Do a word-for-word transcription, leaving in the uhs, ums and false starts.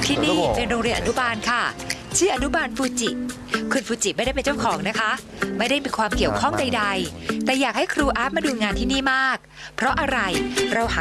ที่นี่เป็นโรงเรียนอนุบาลค่ะชื่ออนุบาลฟูจิคุณฟูจิไม่ได้เป็นเจ้าของนะคะไม่ได้มีความเกี่ยวข้องใดๆแต่อยากให้ครูอาร์ตมาดูงานที่นี่มากเพราะอะไรเราหา